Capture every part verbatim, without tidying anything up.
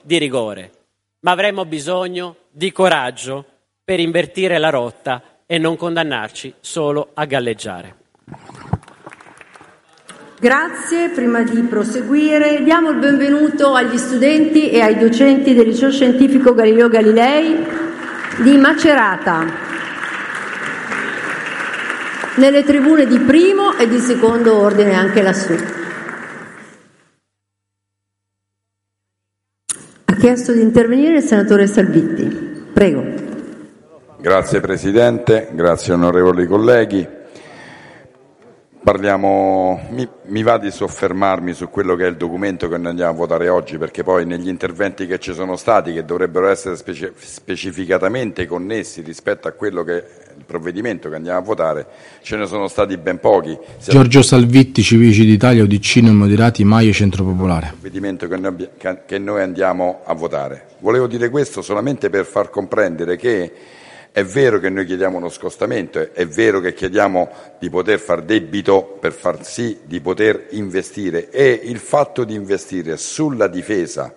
di rigore, ma avremmo bisogno di coraggio per invertire la rotta e non condannarci solo a galleggiare. Grazie. Prima di proseguire, diamo il benvenuto agli studenti e ai docenti del Liceo Scientifico Galileo Galilei di Macerata, nelle tribune di primo e di secondo ordine anche lassù. Ha chiesto di intervenire il senatore Salvitti. Prego. Grazie Presidente, grazie onorevoli colleghi. Parliamo, mi, mi va di soffermarmi su quello che è il documento che noi andiamo a votare oggi, perché poi negli interventi che ci sono stati, che dovrebbero essere speci- specificatamente connessi rispetto a quello che è il provvedimento che andiamo a votare, ce ne sono stati ben pochi. Giorgio Salvitti, Civici d'Italia, U D C, Non Moderati, Maie, Centro Popolare. Il provvedimento che noi, che noi andiamo a votare. Volevo dire questo solamente per far comprendere che è vero che noi chiediamo uno scostamento, è vero che chiediamo di poter far debito per far sì di poter investire, e il fatto di investire sulla difesa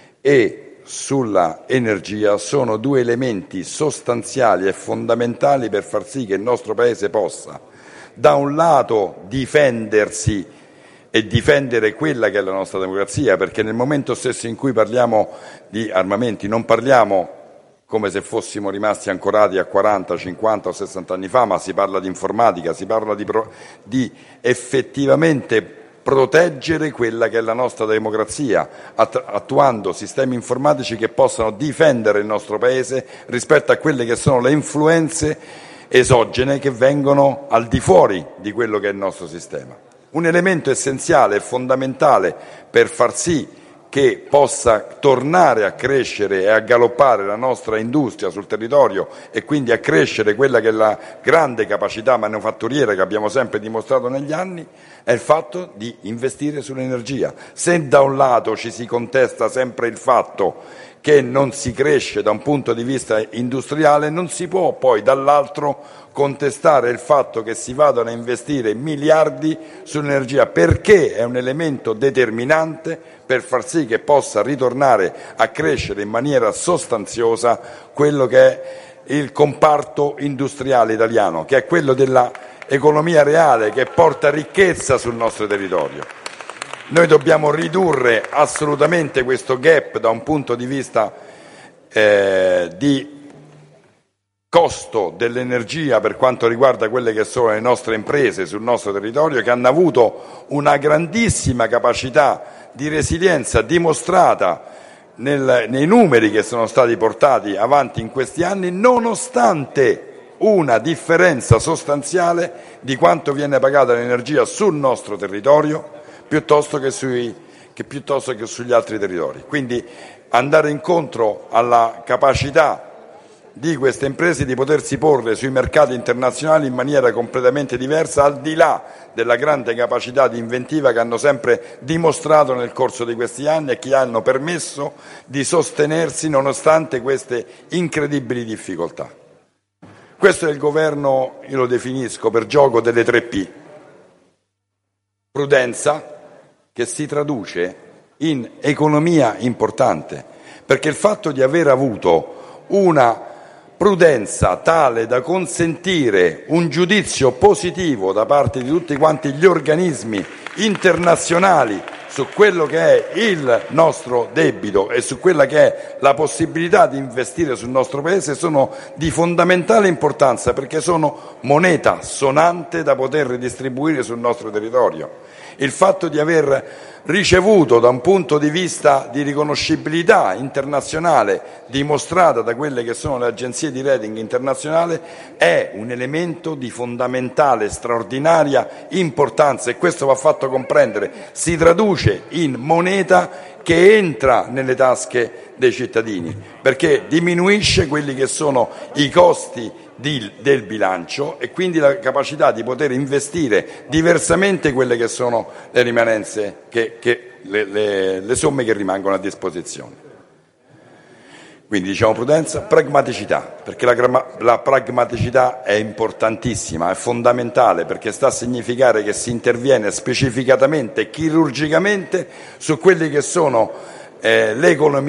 e sulla energia sono due elementi sostanziali e fondamentali per far sì che il nostro Paese possa, da un lato, difendersi e difendere quella che è la nostra democrazia, perché nel momento stesso in cui parliamo di armamenti non parliamo come se fossimo rimasti ancorati a quaranta, cinquanta o sessanta anni fa, ma si parla di informatica, si parla di, pro, di effettivamente proteggere quella che è la nostra democrazia, attuando sistemi informatici che possano difendere il nostro Paese rispetto a quelle che sono le influenze esogene che vengono al di fuori di quello che è il nostro sistema. Un elemento essenziale e fondamentale per far sì che possa tornare a crescere e a galoppare la nostra industria sul territorio e quindi a crescere quella che è la grande capacità manifatturiera che abbiamo sempre dimostrato negli anni, è il fatto di investire sull'energia. Se da un lato ci si contesta sempre il fatto che non si cresce da un punto di vista industriale, non si può poi dall'altro contestare il fatto che si vadano a investire miliardi sull'energia, perché è un elemento determinante per far sì che possa ritornare a crescere in maniera sostanziosa quello che è il comparto industriale italiano, che è quello dell'economia reale, che porta ricchezza sul nostro territorio. Noi dobbiamo ridurre assolutamente questo gap da un punto di vista eh, di costo dell'energia per quanto riguarda quelle che sono le nostre imprese sul nostro territorio, che hanno avuto una grandissima capacità di resilienza dimostrata nel, nei numeri che sono stati portati avanti in questi anni, nonostante una differenza sostanziale di quanto viene pagata l'energia sul nostro territorio piuttosto che, sui, che piuttosto che sugli altri territori. Quindi andare incontro alla capacità di queste imprese di potersi porre sui mercati internazionali in maniera completamente diversa, al di là della grande capacità di inventiva che hanno sempre dimostrato nel corso di questi anni e che hanno permesso di sostenersi nonostante queste incredibili difficoltà. Questo è il governo, io lo definisco per gioco delle tre P. Prudenza, che si traduce in economia importante, perché il fatto di aver avuto una prudenza tale da consentire un giudizio positivo da parte di tutti quanti gli organismi internazionali su quello che è il nostro debito e su quella che è la possibilità di investire sul nostro Paese sono di fondamentale importanza, perché sono moneta sonante da poter ridistribuire sul nostro territorio. Il fatto di aver ricevuto da un punto di vista di riconoscibilità internazionale dimostrata da quelle che sono le agenzie di rating internazionali è un elemento di fondamentale, straordinaria importanza, e questo va fatto comprendere. Si traduce in moneta che entra nelle tasche dei cittadini, perché diminuisce quelli che sono i costi di, del bilancio e quindi la capacità di poter investire diversamente quelle che sono le rimanenze, che, che, le, le, le somme che rimangono a disposizione. Quindi diciamo prudenza, pragmaticità, perché la, la pragmaticità è importantissima, è fondamentale, perché sta a significare che si interviene specificatamente, chirurgicamente su quelli che sono eh, le economie